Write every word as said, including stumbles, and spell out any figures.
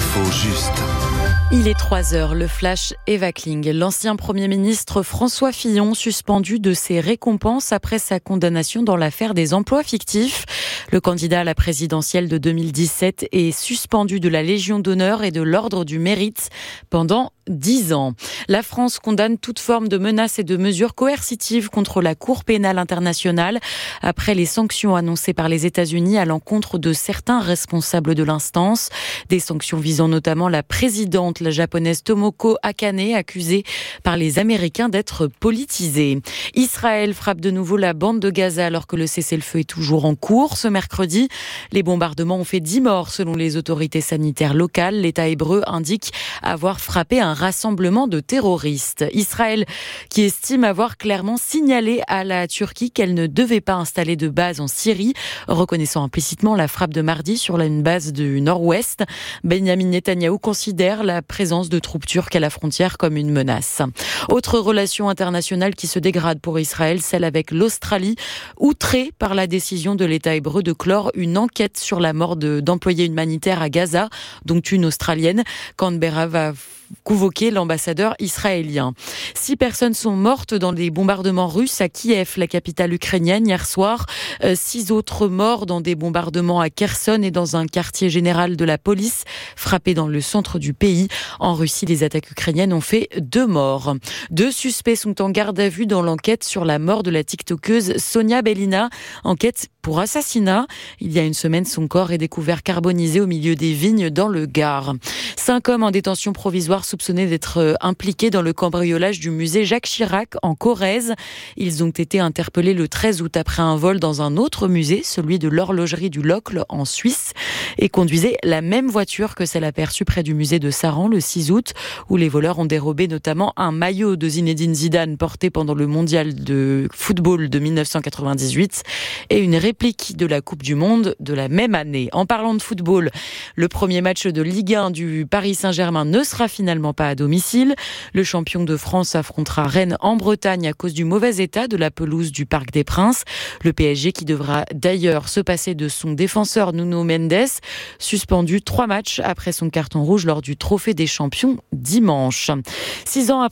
L'info juste. Il est trois heures, le flash Eva Kling. L'ancien Premier ministre François Fillon suspendu de ses récompenses après sa condamnation dans l'affaire des emplois fictifs. Le candidat à la présidentielle de deux mille dix-sept est suspendu de la Légion d'honneur et de l'Ordre du Mérite pendant dix ans. La France condamne toute forme de menaces et de mesures coercitives contre la Cour pénale internationale après les sanctions annoncées par les États-Unis à l'encontre de certains responsables de l'instance. Des sanctions visant notamment la présidente, la japonaise Tomoko Akane, accusée par les Américains d'être politisée. Israël frappe de nouveau la bande de Gaza alors que le cessez-le-feu est toujours en cours. Ce mercredi, les bombardements ont fait dix morts selon les autorités sanitaires locales. L'État hébreu indique avoir frappé un rassemblement de terroristes. Israël qui estime avoir clairement signalé à la Turquie qu'elle ne devait pas installer de base en Syrie, reconnaissant implicitement la frappe de mardi sur une base du nord-ouest. Benjamin Netanyahou considère la présence de troupes turques à la frontière comme une menace. Autre relation internationale qui se dégrade pour Israël, celle avec l'Australie, outrée par la décision de l'État hébreu de clore une enquête sur la mort de, d'employés humanitaires à Gaza, dont une Australienne. Canberra va convoquer l'ambassadeur israélien. Six personnes sont mortes dans des bombardements russes à Kiev, la capitale ukrainienne, hier soir. Euh, six autres morts dans des bombardements à Kherson et dans un quartier général de la police frappé dans le centre du pays. En Russie, les attaques ukrainiennes ont fait deux morts. Deux suspects sont en garde à vue dans l'enquête sur la mort de la tiktokeuse Sonia Belina. Enquête pour assassinat. Il y a une semaine, son corps est découvert carbonisé au milieu des vignes dans le Gard. Cinq hommes en détention provisoire soupçonnés d'être impliqués dans le cambriolage du musée Jacques Chirac en Corrèze. Ils ont été interpellés le treize août après un vol dans un autre musée, celui de l'horlogerie du Locle en Suisse, et conduisaient la même voiture que celle aperçue près du musée de Saran le six août, où les voleurs ont dérobé notamment un maillot de Zinedine Zidane porté pendant le mondial de football de dix-neuf cent quatre-vingt-dix-huit et une réplique de la Coupe du Monde de la même année. En parlant de football, le premier match de Ligue un du Paris Saint-Germain ne sera finalement pas à domicile. Le champion de France affrontera Rennes en Bretagne à cause du mauvais état de la pelouse du Parc des Princes. Le P S G qui devra d'ailleurs se passer de son défenseur Nuno Mendes, suspendu trois matchs après son carton rouge lors du Trophée des Champions dimanche. Six ans après